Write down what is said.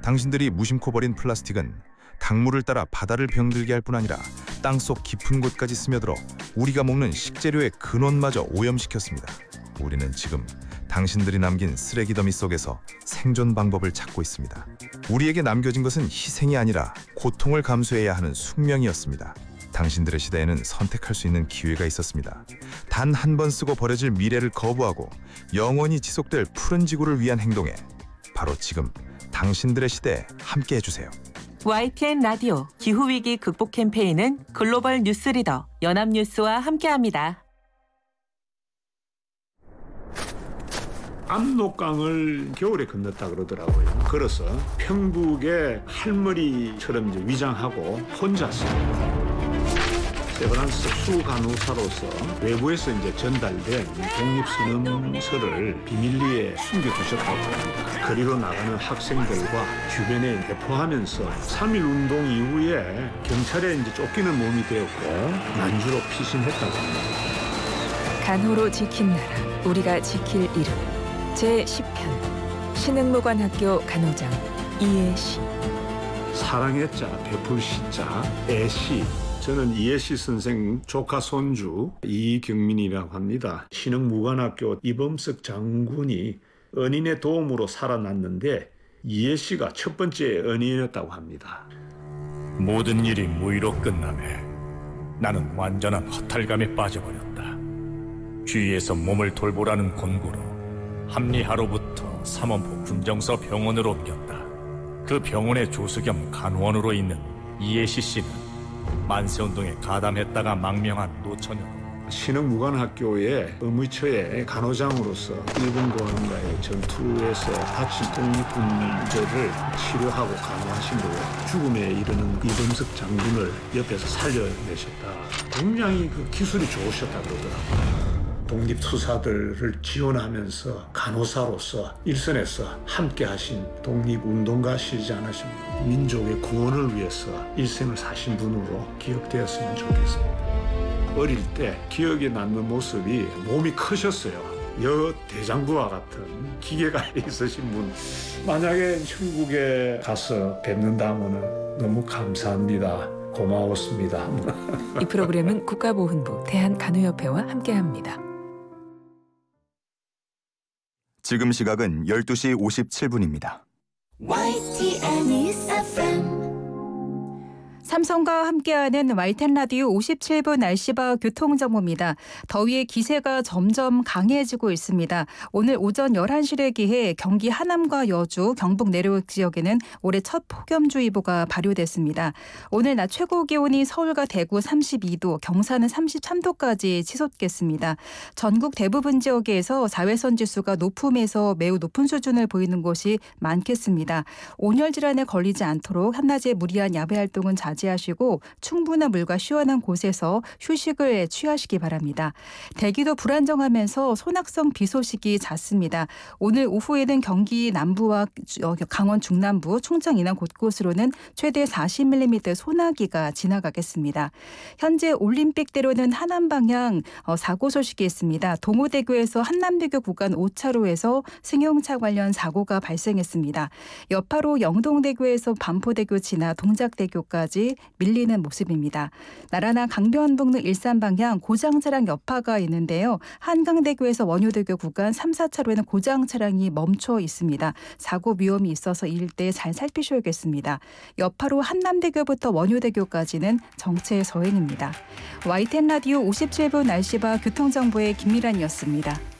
당신들이 무심코 버린 플라스틱은 강물을 따라 바다를 병들게 할 뿐 아니라 땅속 깊은 곳까지 스며들어 우리가 먹는 식재료의 근원마저 오염시켰습니다. 우리는 지금 당신들이 남긴 쓰레기 더미 속에서 생존 방법을 찾고 있습니다. 우리에게 남겨진 것은 희생이 아니라 고통을 감수해야 하는 숙명이었습니다. 당신들의 시대에는 선택할 수 있는 기회가 있었습니다. 단 한 번 쓰고 버려질 미래를 거부하고 영원히 지속될 푸른 지구를 위한 행동에 바로 지금 당신들의 시대에 함께 해주세요. YTN 라디오 기후위기 극복 캠페인은 글로벌 뉴스리더 연합뉴스와 함께합니다. 압록강을 겨울에 건넜다 그러더라고요. 걸어서 평북의 할머니처럼 이제 위장하고 혼자서 세브란스 수간호사로서 외부에서 이제 전달된 독립선언서를 비밀리에 숨겨두셨다고 합니다. 거리로 나가는 학생들과 주변에 배포하면서 3.1 운동 이후에 경찰에 이제 쫓기는 몸이 되었고 난주로 피신했다고 합니다. 간호로 지킨 나라, 우리가 지킬 이름. 제10편 신흥무관학교 간호장 이해시. 사랑의 자, 베풀 시자, 애시. 저는 이해시 선생 조카 손주 이경민이라고 합니다. 신흥무관학교 이범석 장군이 은인의 도움으로 살아났는데 이해시가 첫 번째 은인이었다고 합니다. 모든 일이 무의로 끝나매 나는 완전한 허탈감에 빠져버렸다. 주위에서 몸을 돌보라는 권고로 합리하로부터 삼원포 군정서 병원으로 옮겼다. 그 병원의 조수 겸 간호원으로 있는 이해시 씨는 만세운동에 가담했다가 망명한 노처녀로 신흥무관학교의 의무처의 간호장으로서 일본군과의 전투에서 다친 독립군들을 치료하고 간호하신 거고 죽음에 이르는 이범석 장군을 옆에서 살려내셨다. 굉장히 그 기술이 좋으셨다 그러더라고요. 독립투사들을 지원하면서 간호사로서 일선에서 함께하신 독립운동가시지 않으십니까? 민족의 구원을 위해서 일생을 사신 분으로 기억되었으면 좋겠습니다. 어릴 때 기억에 남는 모습이 몸이 크셨어요. 여대장부와 같은 기계가 있으신 분. 만약에 천국에 가서 뵙는다면 너무 감사합니다. 고마웠습니다. 이 프로그램은 국가보훈부 대한간호협회와 함께합니다. 지금 시각은 12시 57분입니다. YTN News FM. 삼성과 함께하는 YTN 라디오 57분 날씨와 교통정보입니다. 더위의 기세가 점점 강해지고 있습니다. 오늘 오전 11시를 기해 경기 하남과 여주, 경북 내륙 지역에는 올해 첫 폭염주의보가 발효됐습니다. 오늘 낮 최고 기온이 서울과 대구 32도, 경산은 33도까지 치솟겠습니다. 전국 대부분 지역에서 자외선 지수가 높음에서 매우 높은 수준을 보이는 곳이 많겠습니다. 온열 질환에 걸리지 않도록 한낮에 무리한 야외 활동은 자제하시고 충분한 물과 시원한 곳에서 휴식을 취하시기 바랍니다. 대기도 불안정하면서 소낙성 비 소식이 잦습니다. 오늘 오후에는 경기 남부와 강원 중남부, 충청 이남 곳곳으로는 최대 40mm 소나기가 지나가겠습니다. 현재 올림픽대로는 하남 방향 사고 소식이 있습니다. 동호대교에서 한남대교 구간 5차로에서 승용차 관련 사고가 발생했습니다. 여파로 영동대교에서 반포대교 지나 동작대교까지 밀리는 모습입니다. 나라나 강변북로 일산 방향 고장 차량 여파가 있는데요. 한강대교에서 원효대교 구간 3, 4차로에는 고장 차량이 멈춰 있습니다. 사고 위험이 있어서 이 일대 잘 살피셔야겠습니다. 여파로 한남대교부터 원효대교까지는 정체 서행입니다. YTN 라디오 57분 날씨와 교통정보의 김미란이었습니다.